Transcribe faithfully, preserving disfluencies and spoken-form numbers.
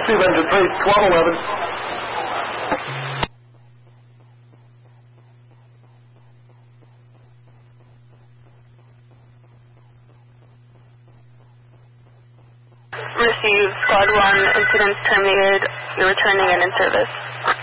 Receive engine three, twelve eleven. Receive Squad one, incidents terminated. You're returning and in service.